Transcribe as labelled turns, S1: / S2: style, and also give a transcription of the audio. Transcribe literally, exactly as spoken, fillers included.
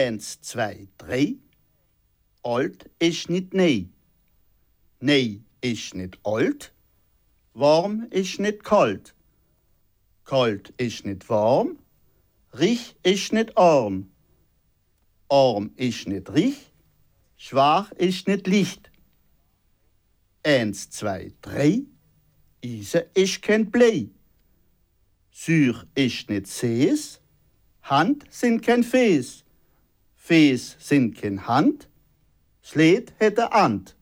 S1: Eins, zwei, drei. Alt ist nicht nei. Nei ist nicht alt. Warm ist nicht kalt. Kalt ist nicht warm. Rich ist nicht arm. Arm ist nicht rich. Schwach ist nicht licht. Eins, zwei, drei. Ise ist kein Blei. Sür ist nicht Sees. Hand sind kein Fes. Fes sind kein Hand. Sled hätte Ant.